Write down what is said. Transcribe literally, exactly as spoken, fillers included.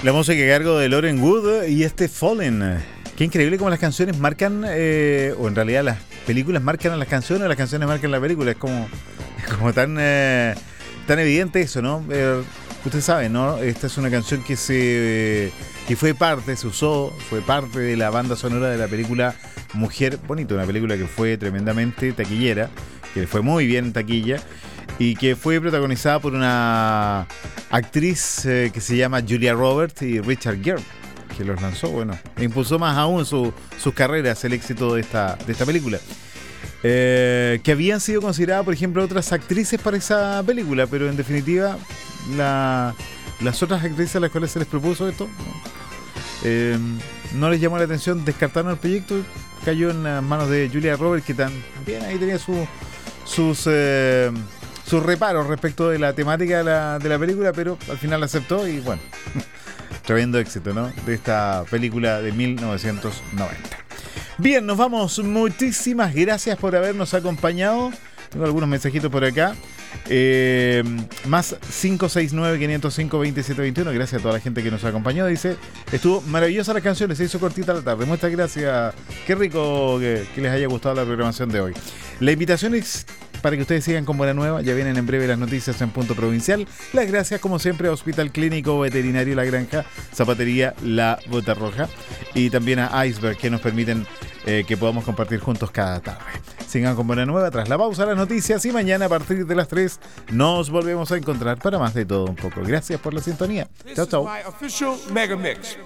La música a cargo de Lauren Wood y este Fallen. Qué increíble cómo las canciones marcan, eh, o en realidad las películas marcan a las canciones, o las canciones marcan la película. Es como, es como tan, eh, tan evidente eso, ¿no? Eh, usted sabe, ¿no? Esta es una canción que se eh, que fue parte, se usó, fue parte de la banda sonora de la película Mujer Bonita, una película que fue tremendamente taquillera, que le fue muy bien en taquilla, y que fue protagonizada por una actriz eh, que se llama Julia Roberts y Richard Gere, que los lanzó, bueno, e impulsó más aún su, sus carreras, el éxito de esta, de esta película. Eh, que habían sido consideradas, por ejemplo, otras actrices para esa película, pero en definitiva, la, las otras actrices a las cuales se les propuso esto, eh, no les llamó la atención, descartaron el proyecto, cayó en las manos de Julia Roberts, que también ahí tenía su, sus... Eh, sus reparos respecto de la temática de la, de la película, pero al final la aceptó y bueno, tremendo éxito, ¿no? De esta película de mil novecientos noventa. Bien, nos vamos. Muchísimas gracias por habernos acompañado. Tengo algunos mensajitos por acá. Eh, más cinco seis nueve, cinco cero cinco, dos siete dos uno. Gracias a toda la gente que nos acompañó. Dice, estuvo maravillosa las canciones, se hizo cortita la tarde. Muchas gracias. Qué rico que, que les haya gustado la programación de hoy. La invitación es para que ustedes sigan con Buena Nueva. Ya vienen en breve las noticias en Punto Provincial. Las gracias, como siempre, a Hospital Clínico Veterinario La Granja, Zapatería La Bota Roja y también a Iceberg, que nos permiten eh, que podamos compartir juntos cada tarde. Sigan con Buena Nueva. Tras la pausa, las noticias, y mañana a partir de las tres nos volvemos a encontrar para más de todo un poco. Gracias por la sintonía. Chao, chao.